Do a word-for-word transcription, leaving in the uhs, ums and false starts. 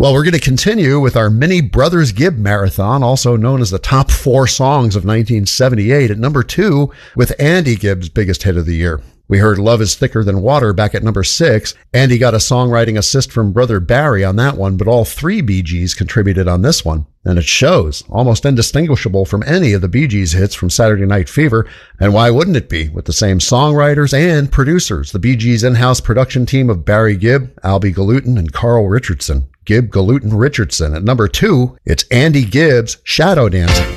Well, we're going to continue with our mini Brothers Gibb marathon, also known as the top four songs of nineteen seventy-eight, at number two with Andy Gibb's biggest hit of the year. We heard Love is Thicker Than Water back at number six. Andy got a songwriting assist from brother Barry on that one, but all three Bee Gees contributed on this one. And it shows, almost indistinguishable from any of the Bee Gees hits from Saturday Night Fever. And why wouldn't it be, with the same songwriters and producers? The Bee Gees in-house production team of Barry Gibb, Albie Galutin, and Carl Richardson. Gibb, Galutin, Richardson. At number two, it's Andy Gibb's Shadow Dancing.